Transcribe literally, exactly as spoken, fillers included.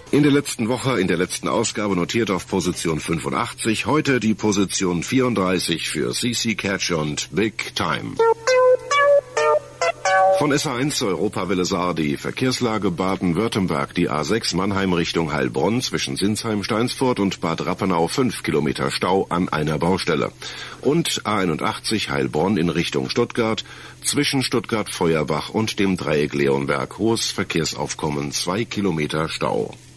In der letzten Woche, in der letzten Ausgabe notiert auf Position fünfundachtzig, heute die Position vierunddreißig für C C Catch und Big Time. Von S A eins zur Europawelle Saar die Verkehrslage Baden-Württemberg, die A sechs Mannheim Richtung Heilbronn zwischen Sinsheim, Steinsfurt und Bad Rappenau fünf Kilometer Stau an einer Baustelle. Und A einundachtzig Heilbronn in Richtung Stuttgart zwischen Stuttgart-Feuerbach und dem Dreieck Leonberg hohes Verkehrsaufkommen zwei Kilometer Stau.